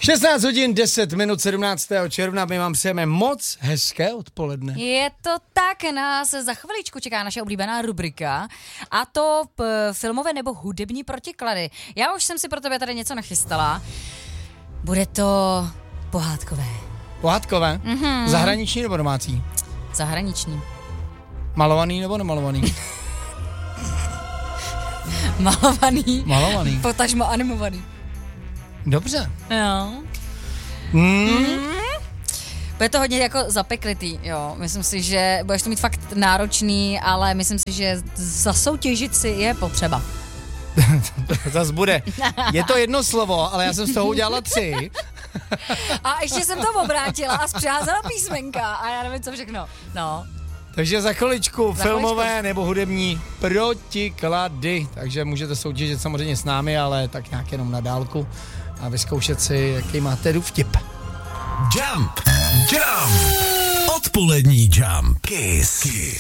16 hodin 10 minut 17. června, my vám přejeme moc hezké odpoledne. Je to tak, nás za chviličku čeká naše oblíbená rubrika a to filmové nebo hudební protiklady. Já už jsem si pro tebe tady něco nachystala. Bude to pohádkové. Pohádkové? Mm-hmm. Zahraniční nebo domácí? Zahraniční. Malovaný nebo nemalovaný? Malovaný. Malovaný. Potažmo animovaný. Dobře. Jo. Bude to hodně jako zapeklitý, jo. Myslím si, že budeš to mít fakt náročný, ale myslím si, že zasoutěžit si je potřeba. Zas bude. Je to jedno slovo, ale já jsem z toho udělala 3. A ještě jsem to obrátila a zpřeházela písmenka a já nevím, co všechno. No. Takže za chviličku filmové nebo hudební protiklady. Takže můžete soutěžit samozřejmě s námi, ale tak nějak jenom na dálku a vyzkoušet si, jaký máte vtip. Jump. Odpolední Jump. Kiss.